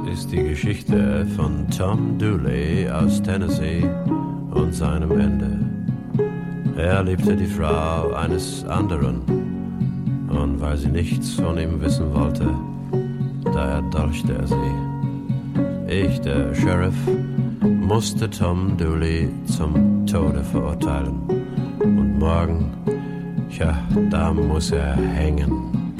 ist die Geschichte von Tom Dooley aus Tennessee und seinem Ende. Er liebte die Frau eines anderen, und weil sie nichts von ihm wissen wollte, da erdolchte er sie. Ich, der Sheriff, musste Tom Dooley zum Tode verurteilen. Und morgen, da muss er hängen.